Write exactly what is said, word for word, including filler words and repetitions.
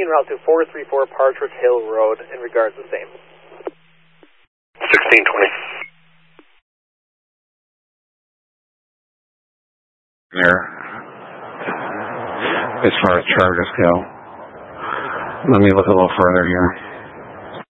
en route to four three four Partridge Hill Road in regards to the same. sixteen twenty. There. As far as charges go. Let me look a little further here.